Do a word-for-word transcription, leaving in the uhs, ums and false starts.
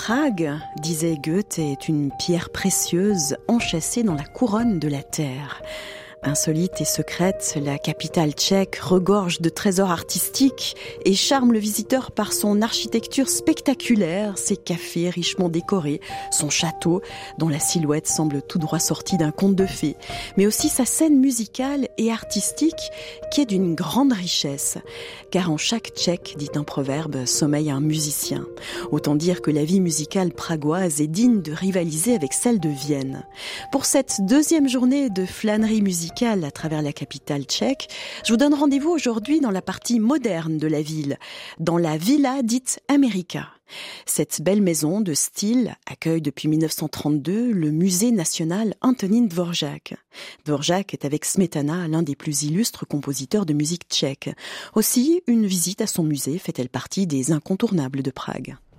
Prague, disait Goethe, est une pierre précieuse enchâssée dans la couronne de la terre. Insolite et secrète, la capitale tchèque regorge de trésors artistiques et charme le visiteur par son architecture spectaculaire, ses cafés richement décorés, son château dont la silhouette semble tout droit sortie d'un conte de fées, mais aussi sa scène musicale et artistique qui est d'une grande richesse. Car en chaque Tchèque, dit un proverbe, sommeille un musicien. Autant dire que la vie musicale pragoise est digne de rivaliser avec celle de Vienne. Pour cette deuxième journée de flânerie musicale à travers la capitale tchèque, je vous donne rendez-vous aujourd'hui dans la partie moderne de la ville, dans la villa dite America. Cette belle maison de style accueille depuis mille neuf cent trente-deux le musée national Antonín Dvořák. Dvořák est avec Smetana l'un des plus illustres compositeurs de musique tchèque. Aussi, une visite à son musée fait-elle partie des incontournables de Prague.